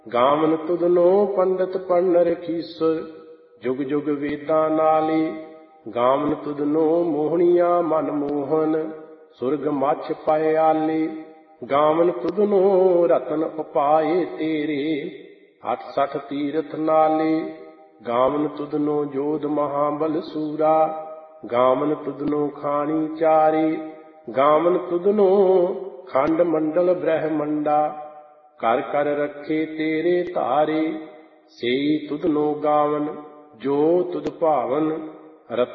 ਗਾਵਨ ਤੁਧਨੋ ਪੰਡਤ ਪੜਨ ਰਖੀਸੁਰ, ਜੁਗ ਜੁਗ ਵੇਦਾਂ ਨਾਲੇ। ਗਾਵਨ ਤੁਧਨੋ ਮੋਹਣੀਆਂ ਮਨ ਮੋਹਨ, ਸੁਰਗ ਮੱਛ ਪਾਏ ਆਲੇ। ਗਾਵਨ ਤੁਧਨੋ ਰਤਨ ਉਪਾਏ ਤੇਰੇ, 68 ਤੀਰਥ ਨਾਲੇ। ਗਾਵਨ ਤੁਧਨੋ ਜੋਧ ਮਹਾਬਲ ਸੂਰਾ, ਗਾਵਨ ਤੁਧਨੋ ਖਾਣੀ ਚਾਰੇ। ਗਾਵਨ ਤੁਧਨੋ ਖੰਡ ਮੰਡਲ ਬ੍ਰਹਮੰਡਾ, ਕਰ ਕਰ ਰੱਖੇ ਤੇਰੇ ਧਾਰੇ। ਸੇਈ ਤੁਧਨੋ ਗਾਵਨ ਜੋ ਤੁਧ ਭਾਵਨ,